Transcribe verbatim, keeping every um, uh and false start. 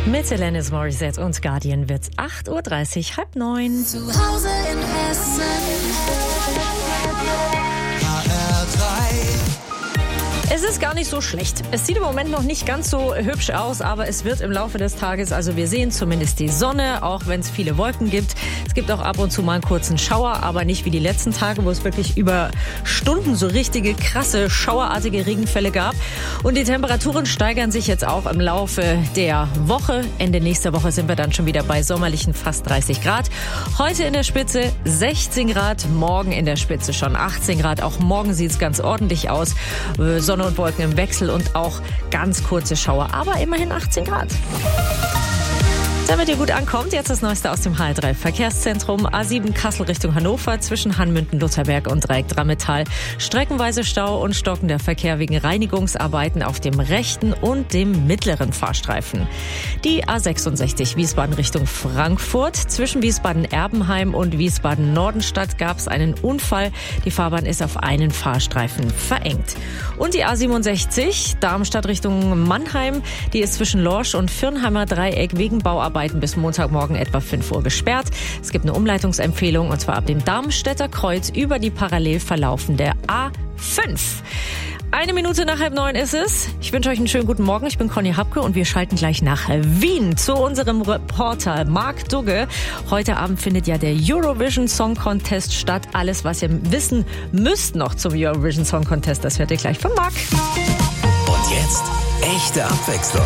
Mit Alanis Morissette und Guardian wird's acht Uhr dreißig, halb neun. Zu Hause in Hessen. H R drei. Es ist gar nicht so schlecht. Es sieht im Moment noch nicht ganz so hübsch aus, aber es wird im Laufe des Tages, also wir sehen zumindest die Sonne, auch wenn es viele Wolken gibt. Es gibt auch ab und zu mal einen kurzen Schauer, aber nicht wie die letzten Tage, wo es wirklich über Stunden so richtige, krasse, schauerartige Regenfälle gab. Und die Temperaturen steigern sich jetzt auch im Laufe der Woche. Ende nächster Woche sind wir dann schon wieder bei sommerlichen fast dreißig Grad. Heute in der Spitze sechzehn Grad, morgen in der Spitze schon achtzehn Grad. Auch morgen sieht es ganz ordentlich aus. Sonne und Wolken im Wechsel und auch ganz kurze Schauer, aber immerhin achtzehn Grad. Damit ihr gut ankommt, jetzt das Neueste aus dem H R drei Verkehrszentrum. A sieben Kassel Richtung Hannover zwischen Hanmünden, Lutherberg und Dreieck Drammetal. Streckenweise Stau und stockender Verkehr wegen Reinigungsarbeiten auf dem rechten und dem mittleren Fahrstreifen. Die A sechsundsechzig Wiesbaden Richtung Frankfurt. Zwischen Wiesbaden-Erbenheim und Wiesbaden-Nordenstadt gab es einen Unfall. Die Fahrbahn ist auf einen Fahrstreifen verengt. Und die A siebenundsechzig Darmstadt Richtung Mannheim. Die ist zwischen Lorsch und Firnheimer Dreieck wegen Bauarbeiten bis Montagmorgen etwa fünf Uhr gesperrt. Es gibt eine Umleitungsempfehlung und zwar ab dem Darmstädter Kreuz über die parallel verlaufende A fünf. Eine Minute nach halb neun ist es. Ich wünsche euch einen schönen guten Morgen. Ich bin Conny Hapke und wir schalten gleich nach Wien zu unserem Reporter Marc Dugge. Heute Abend findet ja der Eurovision Song Contest statt. Alles, was ihr wissen müsst noch zum Eurovision Song Contest, das hört ihr gleich von Marc. Und jetzt echte Abwechslung.